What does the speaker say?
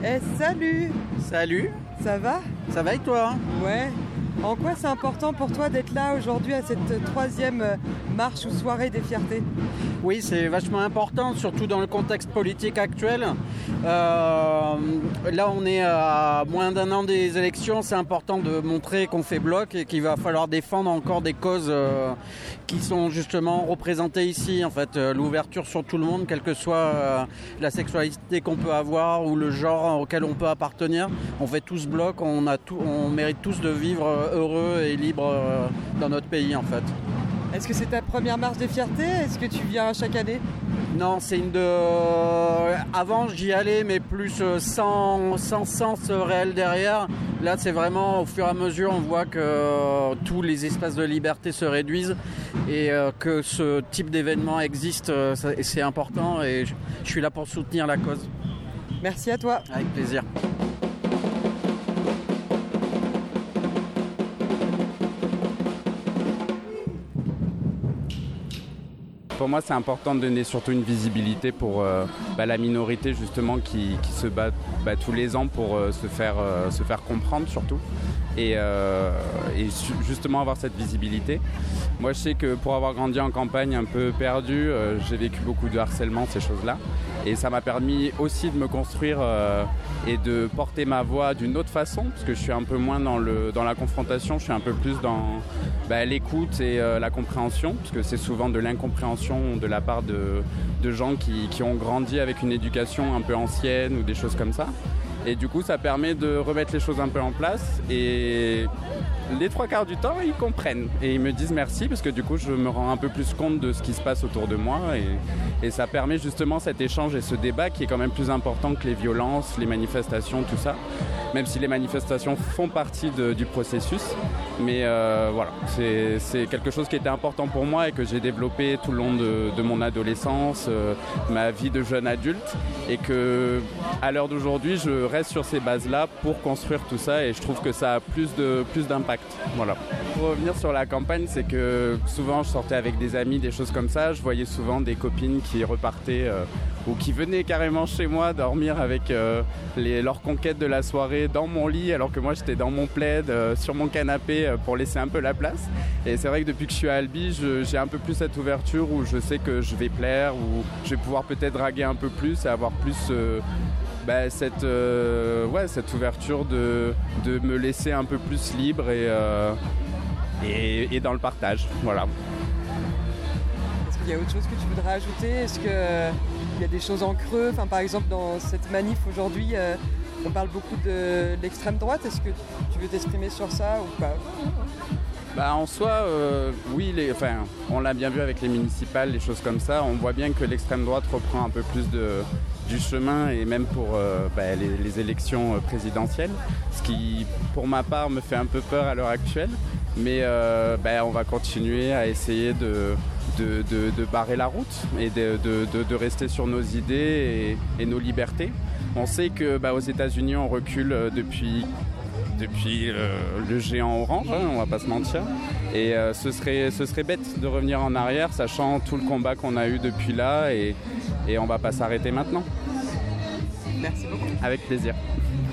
Salut. Salut. Ça va? Ça va et toi? Ouais. En quoi c'est important pour toi d'être là aujourd'hui à cette 3e marche ou soirée des fiertés? Oui, c'est vachement important, surtout dans le contexte politique actuel. Là, on est à moins d'un an des élections. C'est important de montrer qu'on fait bloc et qu'il va falloir défendre encore des causes qui sont justement représentées ici. En fait, l'ouverture sur tout le monde, quelle que soit la sexualité qu'on peut avoir ou le genre auquel on peut appartenir. On fait tous bloc, on mérite tous de vivre heureux et libre dans notre pays, en fait. Est-ce que c'est ta première marche des fiertés? Est-ce que tu viens chaque année? Non, c'est avant, j'y allais, mais plus sans sens réel derrière. Là, c'est vraiment, au fur et à mesure, on voit que tous les espaces de liberté se réduisent et que ce type d'événement existe. C'est important et je suis là pour soutenir la cause. Merci à toi. Avec plaisir. Pour moi, c'est important de donner surtout une visibilité pour la minorité justement qui se bat tous les ans pour se faire comprendre surtout et justement avoir cette visibilité. Moi, je sais que pour avoir grandi en campagne un peu perdu, j'ai vécu beaucoup de harcèlement, ces choses-là. Et ça m'a permis aussi de me construire et de porter ma voix d'une autre façon, parce que je suis un peu moins dans la confrontation, je suis un peu plus dans l'écoute et la compréhension, parce que c'est souvent de l'incompréhension de la part de gens qui ont grandi avec une éducation un peu ancienne ou des choses comme ça. Et du coup, ça permet de remettre les choses un peu en place et les 3/4 du temps, ils comprennent et ils me disent merci parce que du coup, je me rends un peu plus compte de ce qui se passe autour de moi et ça permet justement cet échange et ce débat qui est quand même plus important que les violences, les manifestations, tout ça. Même si les manifestations font partie du processus. Mais voilà, c'est quelque chose qui était important pour moi et que j'ai développé tout le long de mon adolescence, ma vie de jeune adulte et que à l'heure d'aujourd'hui, je reste sur ces bases-là pour construire tout ça et je trouve que ça a plus d'impact. Voilà. Pour revenir sur la campagne, c'est que souvent je sortais avec des amis, des choses comme ça. Je voyais souvent des copines qui repartaient ou qui venaient carrément chez moi dormir avec leurs conquêtes de la soirée dans mon lit alors que moi j'étais dans mon plaid sur mon canapé pour laisser un peu la place. Et c'est vrai que depuis que je suis à Albi, j'ai un peu plus cette ouverture où je sais que je vais plaire, où je vais pouvoir peut-être draguer un peu plus et avoir plus cette ouverture de me laisser un peu plus libre et dans le partage. Voilà. Est-ce qu'il y a autre chose que tu voudrais ajouter? Est-ce qu'il y a des choses en creux? Par exemple, dans cette manif aujourd'hui, on parle beaucoup de l'extrême droite. Est-ce que tu veux t'exprimer sur ça ou pas? En soi, oui, on l'a bien vu avec les municipales, les choses comme ça. On voit bien que l'extrême droite reprend un peu plus du chemin et même pour les élections présidentielles. Ce qui, pour ma part, me fait un peu peur à l'heure actuelle. Mais on va continuer à essayer de barrer la route et de rester sur nos idées et nos libertés. On sait que aux États-Unis, on recule depuis le géant orange, on va pas se mentir. Et ce serait bête de revenir en arrière, sachant tout le combat qu'on a eu depuis là et on va pas s'arrêter maintenant. Merci beaucoup. Avec plaisir.